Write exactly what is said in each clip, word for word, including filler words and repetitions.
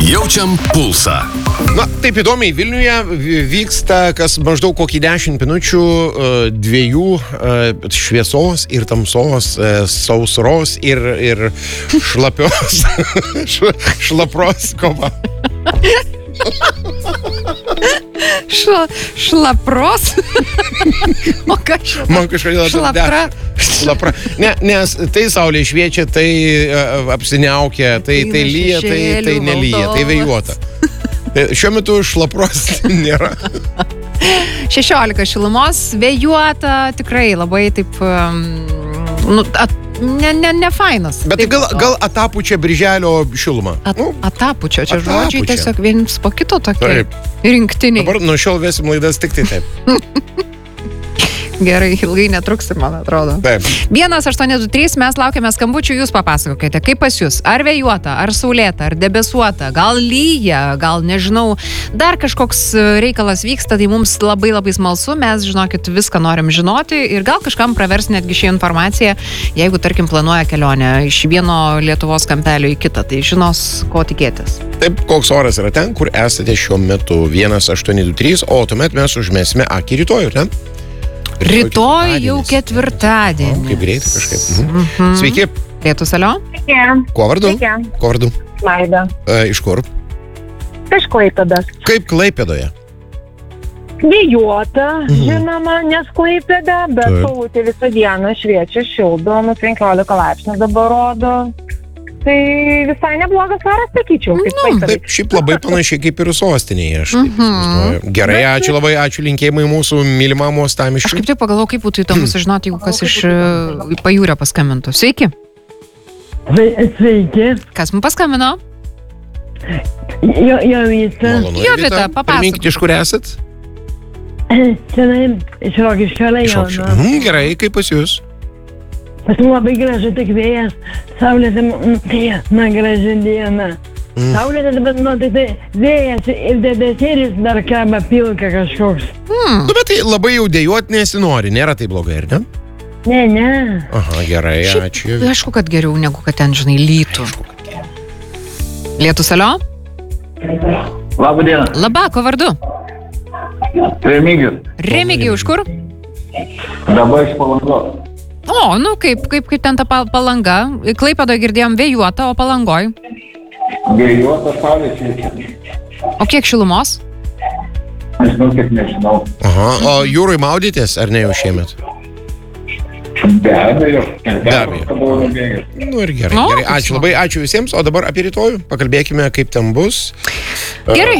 Jaučiam pulsą. Na, taip įdomiai, Vilniuje vyksta kas maždaug kokį dešimt minučių dviejų šviesos ir tamsos, sausros ir, ir šlapios, šlapros kova. Šla, šlapros? O ką šlapra? Man kažkodėl šlapra? Šlapra. Ne, nes tai saulė šviečia, tai uh, apsiniaukia, tai, tai lyja, tai, tai nelyja, tai vėjuota. Šiuo metu šlapros nėra. šešiolika šilumos, vėjuota, tikrai labai taip, um, nu, at, ne, ne, ne fainas. Bet taip, gal, gal atapučia birželio šilumą? At, nu, atapučia, čia atapučia. Žodžiai tiesiog vienas po kito tokie Taip. rinktiniai. Dabar nuo šiol vesim laidas tik tai taip. Gerai, ilgai netruksim, man atrodo. Taip. vienas aštuoni du trys, mes laukiame skambučių, jūs papasakokite, kaip pas jūs, ar vėjuota, ar saulėta, ar debesuota, gal lyja, gal nežinau, dar kažkoks reikalas vyksta, tai mums labai labai smalsu, mes, žinokit, viską norim žinoti ir gal kažkam pravers netgi šią informaciją, jeigu, tarkim, planuoja kelionę iš vieno Lietuvos kampelio į kitą, tai žinos, ko tikėtis. Taip, koks oras yra ten, kur esate šiuo metu vienas aštuoni du trys, o tuomet mes užmėsime akį rytoj, ne? Rytoj jau ketvirtadienį. O, kaip greitai kažkaip. Mhm. Mhm. Sveiki. Lietus, alio? Sveiki. Kuo vardu? Sveiki. Kuo vardu? Laida. E, iš kur? Iš Klaipėdos. Kaip Klaipėdoje? Vėjuota, Mhm. žinoma, nes Klaipėda, bet Taip. saulutė visą dieną šviečia, šildo, nu penkiolika laipsnių dabar rodo. Tai visai neblogas oras, sakyčiau. Kaip Klaipėdai. Taip, šiaip labai panašiai kaip ir sostinėje. Aš taip Mhm. įsivaizduoju. Gerai, ačiū labai, ačiū linkėjimai mūsų mylimam Aš uostamiesčiui. kaip tai pagalvoju, kaip būtų įdomu sužinoti, jeigu kas iš e, pajūrio paskambintų. Sveiki. Sveiki, Kas mums paskambino? jo, Jovita. Malonu, Jovita, papasakok. Priminkite, iš kur esat? Senai iš Rokiškio Iš Aukščio. rajono. Mhm, gerai, kaip pas jūs? Pas mus labai gražu, tik vėjas, saulėte, nu, tai, na, graži diena. Mm. Saulėte, bet, nu, tai, tai vėjas ir debesėlis dar kaba pilka kažkoks. Hmm. Nu, bet tai labai jau dėjuot nesinori, nėra tai blogai, ar ne? Ne, ne. Aha, gerai, Šiaip, ačiū. aišku, kad geriau negu kad ten, žinai, lytų. Lietus, alio? Labą dieną. Labą, ko vardu? Remigijus. Remigijus, iš kur? Dabar iš Palangos. O, nu, kaip, kaip, kaip ten ta pal- palanga. Klaipėdoje girdėjom vėjuota, o palangoj. Vėjuota saulė šviečia. O kiek šilumos? Nežinau, kiek nežinau. Aha, o jūrui maudytės, ar ne jau šiemet? Be abejo. Be abejo. Nu ir gerai, O, gerai. kaip Ačiū smagu. labai, ačiū visiems. O dabar apie rytojų. Pakalbėkime, kaip ten bus. Gerai.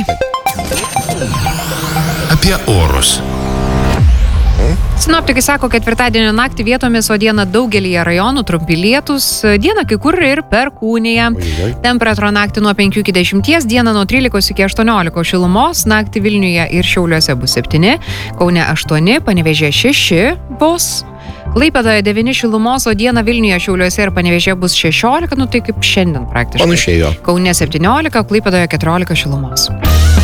Apie orus. Sinoptikai sako, ketvirtadienio naktį vietomis, o dieną daugelyje rajonų trumpi lietus, dieną kai kur ir perkūnija. Ojoj. Temperatūra naktį nuo penkių iki dešimties, dieną nuo trylikos iki aštuoniolikos šilumos, naktį Vilniuje ir Šiauliuose bus septyni, Kaune aštuoni, Panevėžyje šeši bus, Klaipėdoje devyni šilumos, o dieną Vilniuje, Šiauliuose ir Panevėžyje bus šešiolika, nu tai kaip šiandien praktiškai. Panašiai jo. Kaune septyniolika, Klaipėdoje keturiolika šilumos.